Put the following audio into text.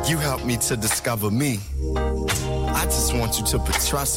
You helped me to discover me. I just want you to trust